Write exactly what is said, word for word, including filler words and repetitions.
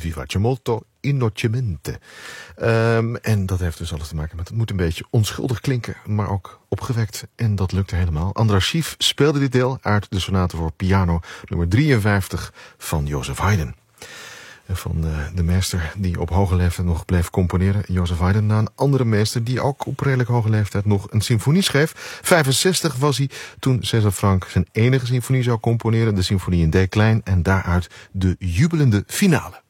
vivace, molto innocente. Um, en dat heeft dus alles te maken met, het moet een beetje onschuldig klinken, maar ook opgewekt. En dat lukte helemaal. Andras Schief speelde dit deel uit de sonate voor piano nummer drieënvijftig van Joseph Haydn. Van de, de meester die op hoge leeftijd nog bleef componeren, Joseph Haydn, na een andere meester die ook op redelijk hoge leeftijd nog een symfonie schreef. vijfenzestig was hij toen César Franck zijn enige symfonie zou componeren, de symfonie in D klein, en daaruit de jubelende finale.